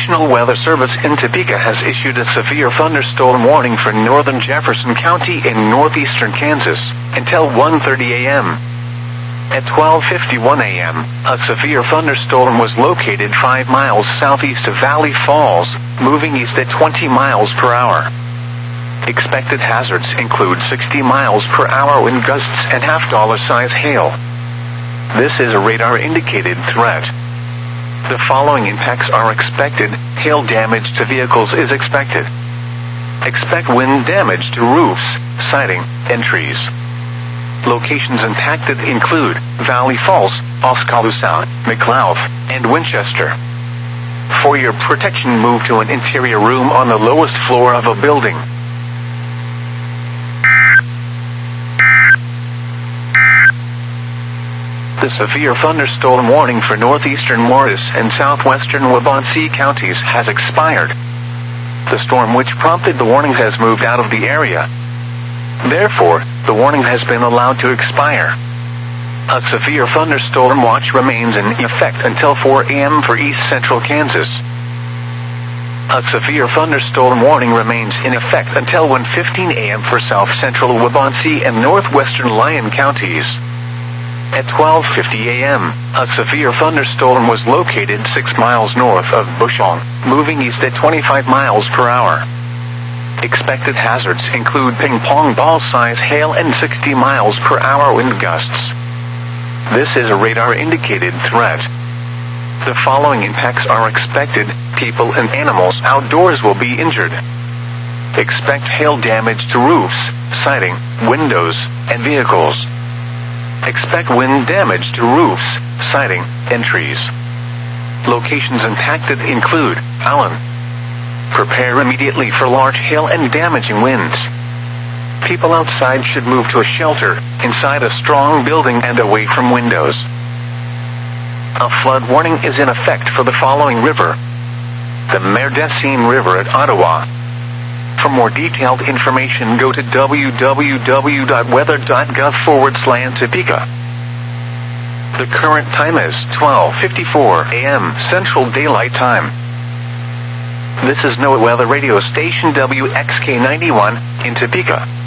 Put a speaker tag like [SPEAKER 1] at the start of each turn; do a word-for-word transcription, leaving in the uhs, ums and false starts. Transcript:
[SPEAKER 1] National Weather Service in Topeka has issued a severe thunderstorm warning for northern Jefferson County in northeastern Kansas until one thirty a m At twelve fifty-one a m, a severe thunderstorm was located five miles southeast of Valley Falls, moving east at twenty miles per hour. Expected hazards include sixty miles per hour wind gusts and half-dollar-size hail. This is a radar-indicated threat. The following impacts are expected. Hail damage to vehicles is expected. Expect wind damage to roofs, siding, and trees. Locations impacted include Valley Falls, Oskaloosa, McLeod, and Winchester. For your protection, move to an interior room on the lowest floor of a building. The severe thunderstorm warning for northeastern Morris and southwestern Waubonsee counties has expired. The storm which prompted the warning has moved out of the area. Therefore, the warning has been allowed to expire. A severe thunderstorm watch remains in effect until four a m for east central Kansas. A severe thunderstorm warning remains in effect until one fifteen a m for south central Waubonsee and northwestern Lyon counties. At twelve fifty a m, a severe thunderstorm was located six miles north of Bushong, moving east at twenty-five miles per hour. Expected hazards include ping-pong ball-size hail and sixty miles per hour wind gusts. This is a radar-indicated threat. The following impacts are expected. People and animals outdoors will be injured. Expect hail damage to roofs, siding, windows, and vehicles. Expect wind damage to roofs, siding, and trees. Locations impacted include Allen. Prepare immediately for large hail and damaging winds. People outside should move to a shelter, inside a strong building and away from windows. A flood warning is in effect for the following river: the Merdecine River at Ottawa. For more detailed information, go to w w w dot weather dot gov forward slash Topeka. The current time is twelve fifty-four a m Central Daylight Time. This is NOAA Weather Radio Station W X K ninety-one in Topeka.